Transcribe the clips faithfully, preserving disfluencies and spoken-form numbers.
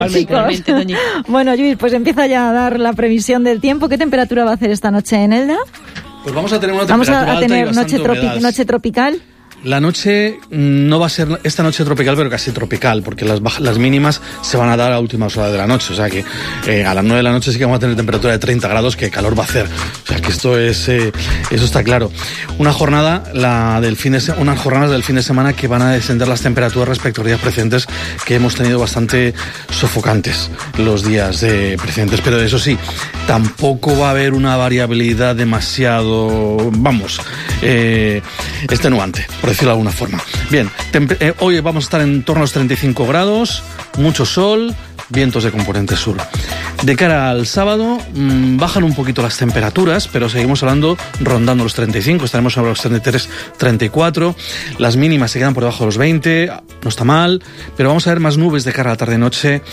Chicos, bueno, Lluís, pues empieza ya a dar la previsión del tiempo. ¿Qué temperatura va a hacer esta noche en Elda? Pues vamos a tener una temperatura Vamos a, a alta tener y noche, tropi- noche tropical. La noche no va a ser esta noche tropical, pero casi tropical, porque las, bajas, las mínimas se van a dar a últimas horas de la noche. O sea que eh, a las nueve de la noche sí que vamos a tener temperatura de treinta grados, que calor va a hacer. O sea que esto es, eh, eso está claro. Una jornada, la del fin de se- unas jornadas del fin de semana que van a descender las temperaturas respecto a días precedentes, que hemos tenido bastante sofocantes los días de precedentes. Pero eso sí, tampoco va a haber una variabilidad demasiado, vamos, eh, extenuante, por decirlo de alguna forma. Bien, temp- eh, hoy vamos a estar en torno a los treinta y cinco grados, mucho sol, vientos de componente sur. De cara al sábado, mmm, bajan un poquito las temperaturas, pero seguimos hablando rondando los treinta y cinco, estaremos sobre los treinta y tres, treinta y cuatro, las mínimas se quedan por debajo de los veinte, no está mal, pero vamos a ver más nubes de cara a la tarde-noche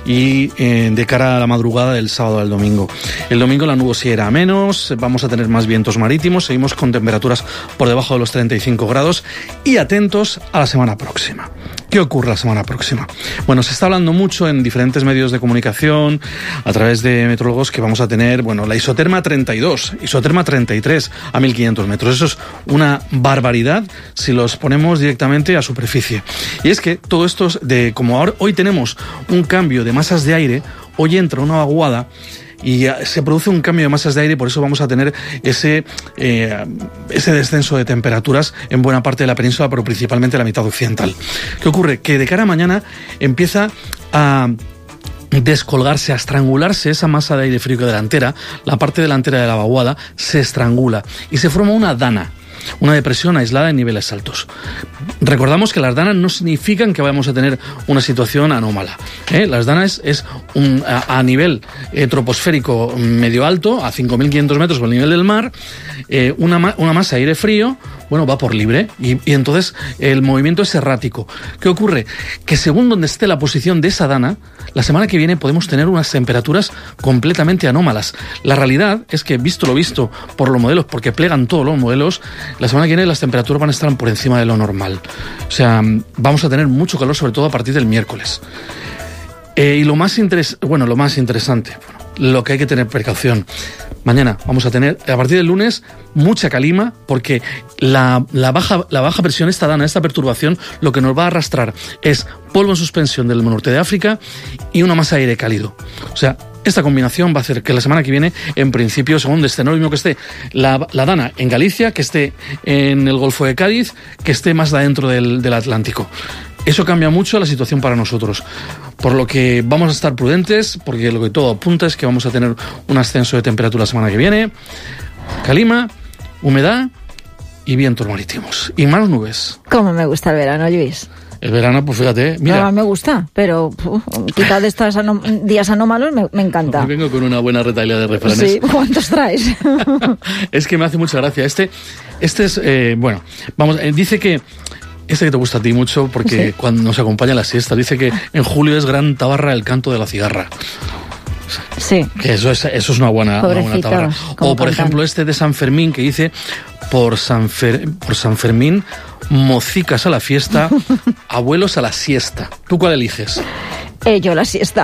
y eh, de cara a la madrugada del sábado al domingo. El domingo la nubosidad irá a menos, vamos a tener más vientos marítimos, seguimos con temperaturas por debajo de los treinta y cinco grados y atentos a la semana próxima. ¿Qué ocurre la semana próxima? Bueno, se está hablando mucho en diferentes medios de comunicación, a través de meteorólogos, que vamos a tener, bueno, la isoterma treinta y dos, isoterma treinta y tres a mil quinientos metros. Eso es una barbaridad si los ponemos directamente a superficie. Y es que todo esto es de, como ahora, hoy tenemos un cambio de masas de aire, hoy entra una vaguada y se produce un cambio de masas de aire, por eso vamos a tener ese, eh, ese descenso de temperaturas en buena parte de la península, pero principalmente en la mitad occidental. ¿Qué ocurre? Que de cara a mañana empieza a descolgarse, a estrangularse esa masa de aire frío delantera, la parte delantera de la vaguada se estrangula y se forma una dana, una depresión aislada en niveles altos. Recordamos que las danas no significan que vamos a tener una situación anómala, ¿eh? Las danas es, es un, a, a nivel eh, troposférico medio alto, a cinco mil quinientos metros por el nivel del mar, eh, una, una masa de aire frío, bueno, va por libre y, y entonces el movimiento es errático. ¿Qué ocurre? Que según donde esté la posición de esa dana, la semana que viene podemos tener unas temperaturas completamente anómalas. La realidad es que, visto lo visto por los modelos, porque plegan todos los modelos, la semana que viene las temperaturas van a estar por encima de lo normal. O sea, vamos a tener mucho calor, sobre todo a partir del miércoles. Eh, y lo más, interes- bueno, lo más interesante, bueno, lo que hay que tener precaución. Mañana vamos a tener, a partir del lunes, mucha calima, porque la, la, baja, la baja presión, esta dana, esta perturbación, lo que nos va a arrastrar es polvo en suspensión del norte de África y una masa de aire cálido. O sea, esta combinación va a hacer que la semana que viene, en principio, según esté, no lo mismo que esté la, la dana en Galicia, que esté en el Golfo de Cádiz, que esté más adentro del, del Atlántico. Eso cambia mucho la situación para nosotros, por lo que vamos a estar prudentes, porque lo que todo apunta es que vamos a tener un ascenso de temperatura la semana que viene, calima, humedad y vientos marítimos, y más nubes. ¿Cómo me gusta el verano, Lluís? El verano, pues fíjate, mira. No, me gusta, pero uh, quitado de estos anom- días anómalos, me, me encanta. Hoy vengo con una buena retahíla de refranes. Sí, ¿cuántos traes? Es que me hace mucha gracia. Este, este es, eh, bueno, vamos, eh, dice que este que te gusta a ti mucho, porque sí, cuando nos acompaña la siesta, dice que en julio es gran tabarra el canto de la cigarra. Sí. Que eso es, eso es una buena, una buena tabarra. O, por cantan. ejemplo, este de San Fermín, que dice, por San, Fer, por San Fermín, mocicas a la fiesta, abuelos a la siesta. ¿Tú cuál eliges? Eh, yo la siesta.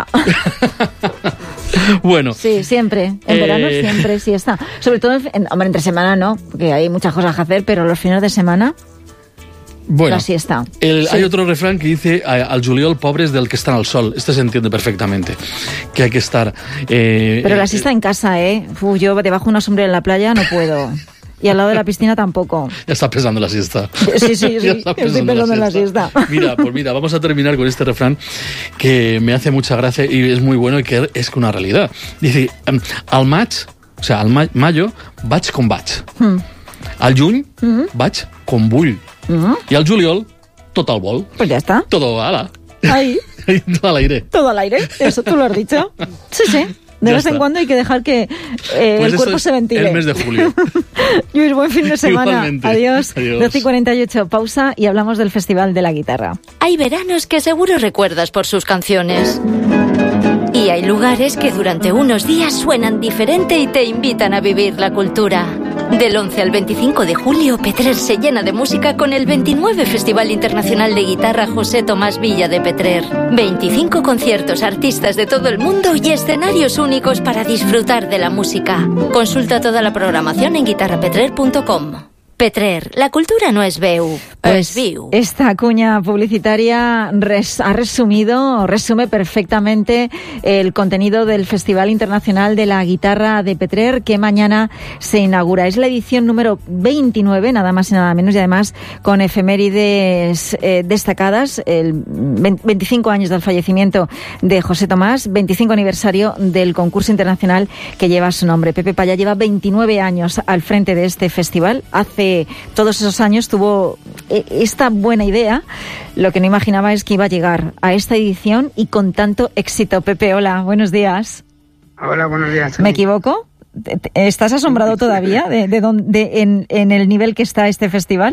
Bueno. Sí, siempre. En eh... verano siempre siesta. Sobre todo, en, hombre, entre semana no, porque hay muchas cosas que hacer, pero los fines de semana... Bueno, la siesta. El, sí. Hay otro refrán que dice, al juliol pobres del que están al sol. Este se entiende perfectamente, que hay que estar... Eh, Pero la eh, siesta en casa, ¿eh? Uf, yo debajo de una sombrilla en la playa no puedo. Y al lado de la piscina tampoco. Ya está pensando en la siesta. Sí, sí, sí. Estoy pensando en la siesta. Mira, pues mira, vamos a terminar con este refrán que me hace mucha gracia y es muy bueno y que es una realidad. Dice, al maig, o sea, al ma- mayo, vaig com vaig. Hmm. Al juny, mm-hmm. vaig com vull. Uh-huh. Y al juliol, tot al vol. Pues ya está. Todo, ala. Ahí. Todo al aire. Todo al aire, eso tú lo has dicho. Sí, sí. De ya vez está. En cuando hay que dejar que eh, pues el cuerpo se ventile. El mes de julio. Lluís, buen fin de semana. Igualmente. Adiós. Adiós. doce y cuarenta y ocho, pausa y hablamos del Festival de la Guitarra. Hay veranos que seguro recuerdas por sus canciones. Y hay lugares que durante unos días suenan diferente y te invitan a vivir la cultura. Del once al veinticinco de julio, Petrer se llena de música con el veintinueve Festival Internacional de Guitarra José Tomás Villa de Petrer. veinticinco conciertos, artistas de todo el mundo y escenarios únicos para disfrutar de la música. Consulta toda la programación en guitarra petrer punto com. Petrer, la cultura no es veu, pues es viu. Esta cuña publicitaria res, ha resumido, resume perfectamente el contenido del Festival Internacional de la Guitarra de Petrer, que mañana se inaugura. Es la edición número veintinueve, nada más y nada menos, y además con efemérides eh, destacadas, el veinticinco años del fallecimiento de José Tomás, veinticinco aniversario del concurso internacional que lleva su nombre. Pepe Paya lleva veintinueve años al frente de este festival. Hace todos esos años tuvo esta buena idea. Lo que no imaginaba es que iba a llegar a esta edición y con tanto éxito. Pepe, hola, buenos días. Hola, buenos días. ¿Me equivoco? ¿Estás asombrado todavía de, de, de, de en, en el nivel que está este festival?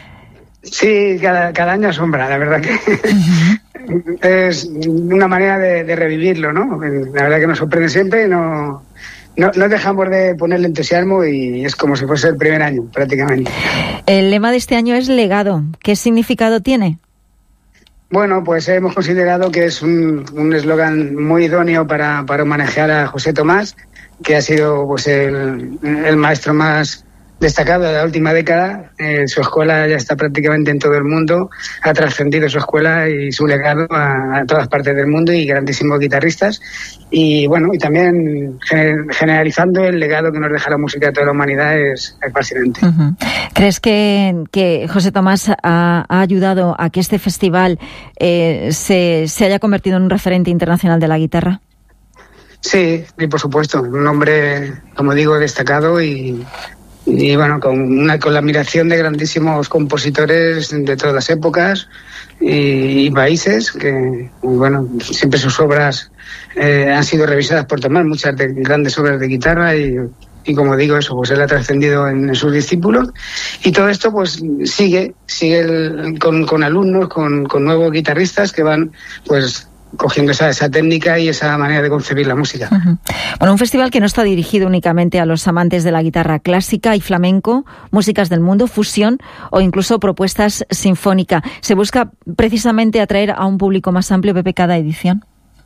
Sí, cada, cada año asombra, la verdad que uh-huh. es una manera de, de revivirlo, ¿no? La verdad que nos sorprende siempre y no... No, no dejamos de ponerle entusiasmo y es como si fuese el primer año, prácticamente. El lema de este año es legado. ¿Qué significado tiene? Bueno, pues hemos considerado que es un eslogan muy idóneo para, para homenajear a José Tomás, que ha sido pues el, el maestro más destacado de la última década. Eh, su escuela ya está prácticamente en todo el mundo, ha trascendido su escuela y su legado a, a todas partes del mundo y grandísimos guitarristas. Y bueno, y también generalizando el legado que nos deja la música de toda la humanidad es, es fascinante. Uh-huh. ¿Crees que, que José Tomás ha, ha ayudado a que este festival eh, se, se haya convertido en un referente internacional de la guitarra? Sí, y por supuesto, un hombre, como digo, destacado y Y bueno, con, una, con la admiración de grandísimos compositores de todas las épocas y, y países, que bueno, siempre sus obras eh, han sido revisadas por Tomás, muchas de grandes obras de guitarra y, y como digo eso, pues él ha trascendido en, en sus discípulos y todo esto pues sigue, sigue el, con, con alumnos, con, con nuevos guitarristas que van pues cogiendo esa, esa técnica y esa manera de concebir la música. Uh-huh. Bueno, un festival que no está dirigido únicamente a los amantes de la guitarra clásica y flamenco, músicas del mundo, fusión o incluso propuestas sinfónica. ¿Se busca precisamente atraer a un público más amplio, Pepe, cada edición?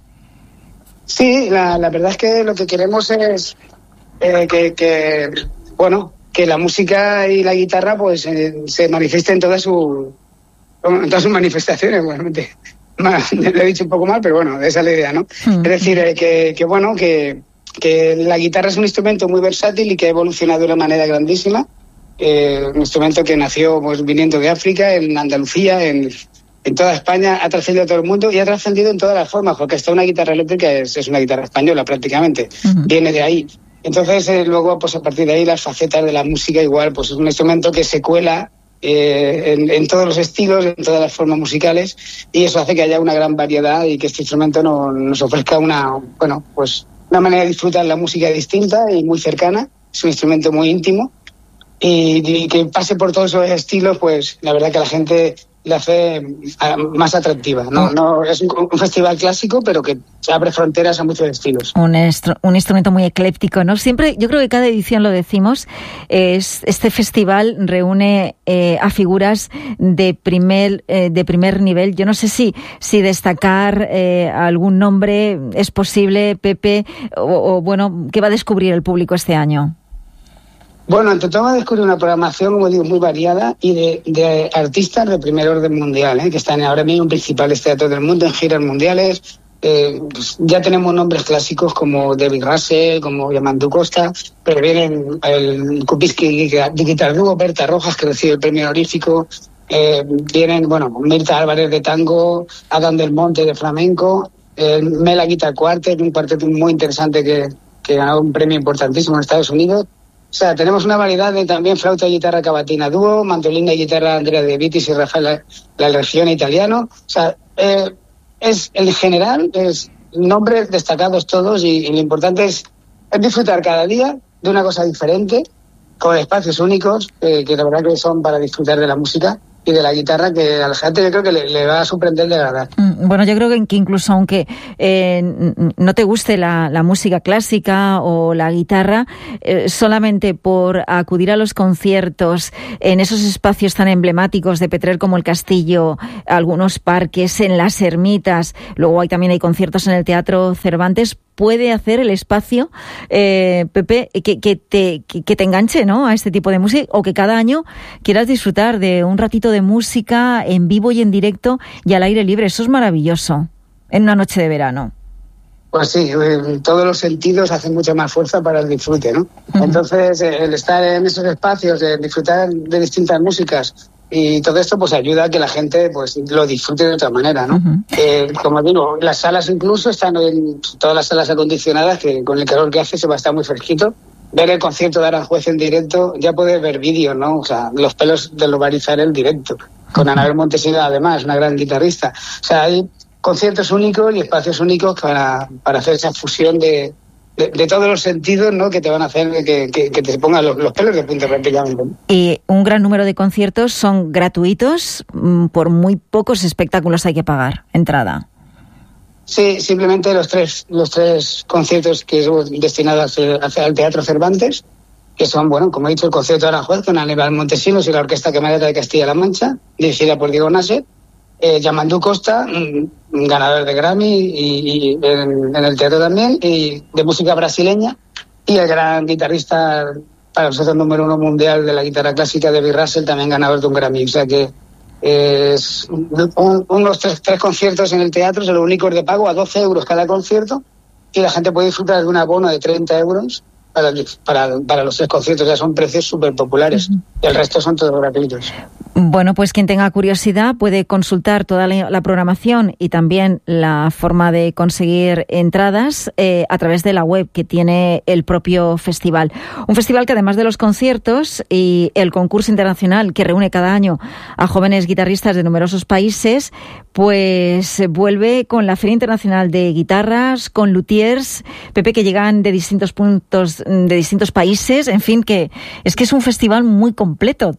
Sí, la, la verdad es que lo que queremos es eh, que, que, bueno, que la música y la guitarra pues eh, se manifiesten en todas su, en todas sus manifestaciones, obviamente. Lo he dicho un poco mal, pero bueno, esa es la idea, ¿no? Mm. Es decir, eh, que, que bueno, que, que la guitarra es un instrumento muy versátil y que ha evolucionado de una manera grandísima. Eh, un instrumento que nació pues viniendo de África, en Andalucía, en, en toda España, ha trascendido a todo el mundo y ha trascendido en todas las formas, porque hasta una guitarra eléctrica es, es una guitarra española prácticamente, mm. viene de ahí. Entonces, eh, luego, pues a partir de ahí, las facetas de la música igual, pues es un instrumento que se cuela Eh, en, en todos los estilos, en todas las formas musicales, y eso hace que haya una gran variedad y que este instrumento no, nos ofrezca una, bueno, pues una manera de disfrutar la música distinta y muy cercana. Es un instrumento muy íntimo y, y que pase por todos esos estilos, pues la verdad que la gente la hace más atractiva. No, no es un, un festival clásico, pero que abre fronteras a muchos estilos. Un, estru- un instrumento muy ecléctico, ¿no? Siempre, yo creo que cada edición lo decimos, es, este festival reúne eh, a figuras de primer eh, de primer nivel. Yo no sé si si destacar eh, algún nombre es posible, Pepe, o, o bueno, ¿qué va a descubrir el público este año? Bueno, ante todo va a descubrir una programación, como digo, muy variada y de, de artistas de primer orden mundial, ¿eh? que están ahora mismo en principales teatros del mundo, en giras mundiales. Eh, pues ya tenemos nombres clásicos como David Russell, como Yamandu Costa, pero vienen el Kupiski Guitar Duo, Berta Rojas, que recibe el premio honorífico, eh, vienen, bueno, Mirta Álvarez de tango, Adam del Monte de flamenco, eh, Mela Guitar Quartet, un cuarteto muy interesante que, que ganó un premio importantísimo en Estados Unidos. O sea, tenemos una variedad de también flauta y guitarra cavatina dúo, mandolina y guitarra Andrea De Vitis y Rafael La, la Región italiano. O sea, eh, es en general, es nombres destacados todos y, y lo importante es, es disfrutar cada día de una cosa diferente, con espacios únicos, eh, que la verdad que son para disfrutar de la música y de la guitarra, que a la gente yo creo que le, le va a sorprender de verdad. Bueno, yo creo que incluso aunque eh, no te guste la, la música clásica o la guitarra, eh, solamente por acudir a los conciertos en esos espacios tan emblemáticos de Petrer como el Castillo, algunos parques, en las ermitas, luego hay también hay conciertos en el Teatro Cervantes, puede hacer el espacio, eh, Pepe, que, que, te, que, que te enganche, ¿no?, a este tipo de música, o que cada año quieras disfrutar de un ratito de música en vivo y en directo y al aire libre. Eso es maravilloso en una noche de verano. Pues sí, todos los sentidos hacen mucha más fuerza para el disfrute, ¿no? Uh-huh. Entonces, el estar en esos espacios, de disfrutar de distintas músicas y todo esto, pues ayuda a que la gente pues lo disfrute de otra manera, ¿no? Uh-huh. Eh, como digo, las salas incluso están en todas las salas acondicionadas, que con el calor que hace se va a estar muy fresquito. Ver el concierto de Aranjuez en directo, ya puedes ver vídeos, ¿no? O sea, los pelos de Lobarizar en directo, con Anabel Montesinos, además, una gran guitarrista. O sea, hay conciertos únicos y espacios únicos para, para hacer esa fusión de, de, de todos los sentidos, ¿no?, que te van a hacer que, que, que te pongan los, los pelos de punta prácticamente. Y un gran número de conciertos son gratuitos, por muy pocos espectáculos hay que pagar entrada. Sí, simplemente los tres los tres conciertos que son destinados al Teatro Cervantes, que son, bueno, como he dicho, el concierto de Aranjuez con Aníbal Montesinos y la Orquesta Camerata de Castilla-La Mancha, dirigida por Diego Nasser, eh, Yamandú Costa, un ganador de Grammy y, y en, en el teatro también, y de música brasileña, y el gran guitarrista para nosotros número uno mundial de la guitarra clásica, David Russell, también ganador de un Grammy. O sea que es un, unos tres, tres conciertos en el teatro, son los únicos de pago, a doce euros cada concierto, y la gente puede disfrutar de un abono de treinta euros para, para, para los tres conciertos. Ya son precios súper populares. Uh-huh. Y el resto son todos gratuitos. Bueno, pues quien tenga curiosidad puede consultar toda la, la programación y también la forma de conseguir entradas eh, a través de la web que tiene el propio festival. Un festival que, además de los conciertos y el concurso internacional que reúne cada año a jóvenes guitarristas de numerosos países, pues vuelve con la Feria Internacional de Guitarras, con luthiers, Pepe, que llegan de distintos puntos, de distintos países. En fin, que es que es un festival muy completo.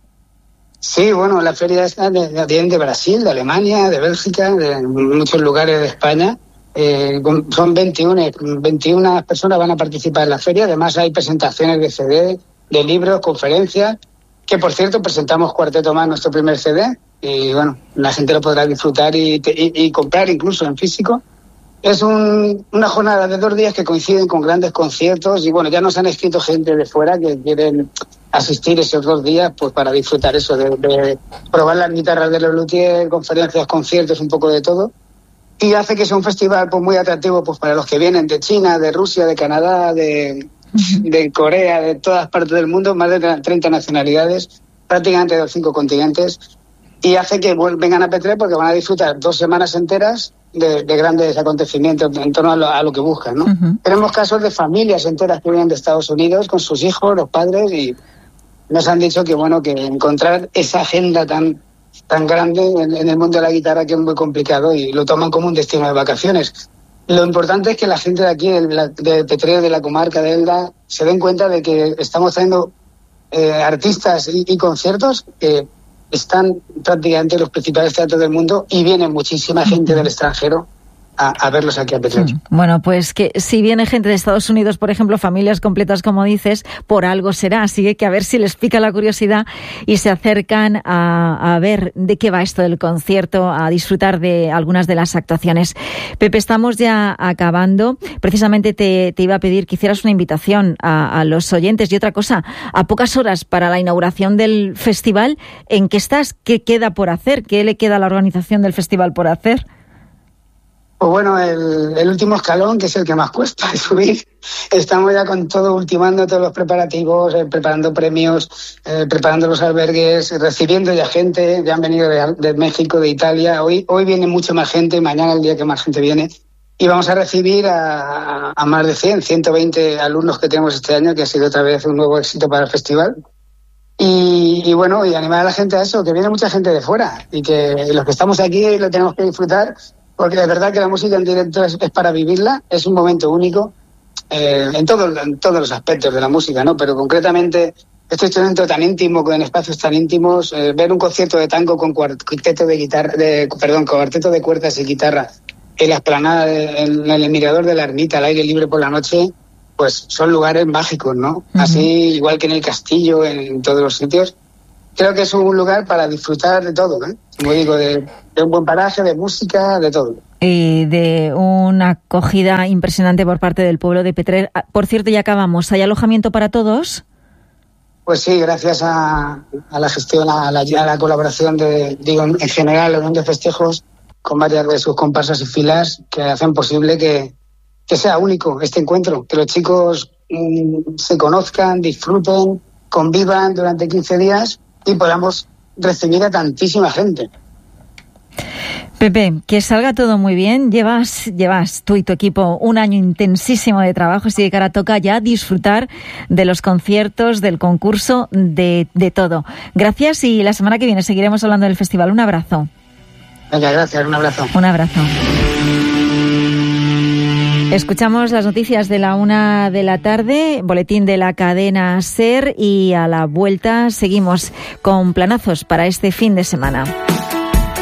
Sí, bueno, la feria está de, de, de Brasil, de Alemania, de Bélgica, de muchos lugares de España. Eh, son veintiuna, veintiuna personas van a participar en la feria. Además hay presentaciones de C D, de libros, conferencias, que por cierto presentamos Cuarteto Más, nuestro primer C D, y bueno, la gente lo podrá disfrutar y, y, y comprar incluso en físico. Es un, una jornada de dos días que coinciden con grandes conciertos y bueno, ya nos han escrito gente de fuera que quieren asistir esos dos días pues para disfrutar eso, de, de probar las guitarras de los luthiers, conferencias, conciertos, un poco de todo. Y hace que sea un festival pues muy atractivo pues para los que vienen de China, de Rusia, de Canadá, de, de Corea, de todas partes del mundo, más de treinta nacionalidades, prácticamente de los cinco continentes. Y hace que vengan a Petrer porque van a disfrutar dos semanas enteras de, de grandes acontecimientos en torno a lo, a lo que buscan, ¿no? Uh-huh. Tenemos casos de familias enteras que vienen de Estados Unidos con sus hijos, los padres, y nos han dicho que, bueno, que encontrar esa agenda tan tan grande en, en el mundo de la guitarra que es muy complicado y lo toman como un destino de vacaciones. Lo importante es que la gente de aquí, de, de Petrer, de la comarca de Elda, se den cuenta de que estamos trayendo eh, artistas y, y conciertos que están prácticamente en los principales teatros del mundo y viene muchísima gente del extranjero a, a verlos aquí a Petrer. Bueno, pues que si viene gente de Estados Unidos, por ejemplo, familias completas, como dices, por algo será. Así que a ver si les pica la curiosidad y se acercan a, a ver de qué va esto del concierto, a disfrutar de algunas de las actuaciones. Pepe, estamos ya acabando. Precisamente te, te iba a pedir que hicieras una invitación a, a los oyentes. Y otra cosa, a pocas horas para la inauguración del festival, ¿en qué estás? ¿Qué queda por hacer? ¿Qué le queda a la organización del festival por hacer? Pues bueno, el, el último escalón, que es el que más cuesta subir. Estamos ya con todo, ultimando todos los preparativos, eh, preparando premios, eh, preparando los albergues, recibiendo ya gente. Ya han venido de, de México, de Italia. Hoy hoy viene mucha más gente, mañana el día que más gente viene. Y vamos a recibir a, a más de cien, ciento veinte alumnos que tenemos este año, que ha sido otra vez un nuevo éxito para el festival. Y, y bueno, y animar a la gente a eso, que viene mucha gente de fuera y que los que estamos aquí lo tenemos que disfrutar. Porque de verdad que la música en directo es, es para vivirla, es un momento único eh, en, todo, en todos los aspectos de la música, ¿no? Pero concretamente este instrumento tan íntimo, con espacios tan íntimos, eh, ver un concierto de tango con cuarteto de guitarra, de, perdón, con cuarteto de cuerdas y guitarra en la explanada, en el mirador de la ermita, al aire libre por la noche, pues son lugares mágicos, ¿no? Uh-huh. Así, igual que en el castillo, en todos los sitios. Creo que es un lugar para disfrutar de todo, ¿eh? Como digo, de, de un buen paraje, de música, de todo. Y de una acogida impresionante por parte del pueblo de Petrer. Por cierto, ya acabamos. ¿Hay alojamiento para todos? Pues sí, gracias a, a la gestión, a la, a la colaboración de, digo, en general, la Unión de Festejos, con varias de sus comparsas y filas, que hacen posible que, que sea único este encuentro, que los chicos mmm, se conozcan, disfruten, convivan durante quince días y podamos recibir a tantísima gente. Pepe, que salga todo muy bien. Llevas, llevas tú y tu equipo un año intensísimo de trabajo, así que ahora toca ya disfrutar de los conciertos, del concurso, de, de todo. Gracias y la semana que viene seguiremos hablando del festival. Un abrazo. Venga, gracias, un abrazo. Un abrazo. Escuchamos las noticias de la una de la tarde, boletín de la cadena SER, y a la vuelta seguimos con planazos para este fin de semana.